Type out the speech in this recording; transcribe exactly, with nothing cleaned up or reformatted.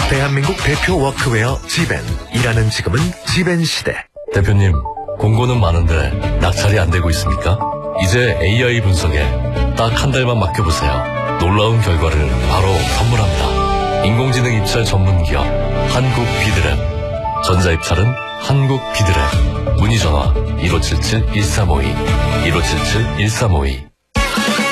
대한민국 대표 워크웨어 지벤. 일하는 지금은 지벤 시대. 대표님, 공고는 많은데 낙찰이 안 되고 있습니까? 이제 에이아이 분석에 딱 한 달만 맡겨보세요. 놀라운 결과를 바로 선물합니다. 인공지능 입찰 전문 기업 한국 비드랩. 전자입찰은 한국 비드랩. 문의 전화 일오칠칠 일삼오이 일오칠칠 일삼오이.